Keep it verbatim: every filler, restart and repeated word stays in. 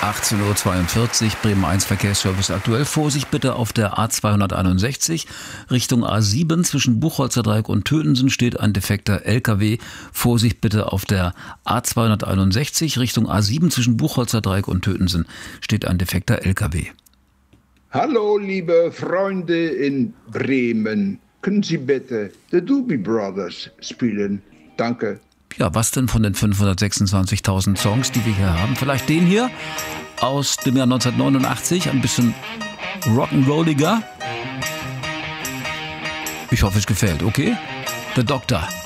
achtzehn Uhr zweiundvierzig, Bremen eins Verkehrsservice aktuell. Vorsicht bitte auf der A zweihunderteinundsechzig Richtung A sieben. Zwischen Buchholzer Dreieck und Tötensen steht ein defekter L K W. Vorsicht bitte auf der A zweihunderteinundsechzig Richtung A sieben. Zwischen Buchholzer Dreieck und Tötensen steht ein defekter L K W. Hallo, liebe Freunde in Bremen. Können Sie bitte The Doobie Brothers spielen? Danke. Ja, was denn von den fünfhundertsechsundzwanzigtausend Songs, die wir hier haben? Vielleicht den hier aus dem Jahr neunzehnhundertneunundachtzig, ein bisschen rock'n'rolliger. Ich hoffe, es gefällt, okay? The Doctor.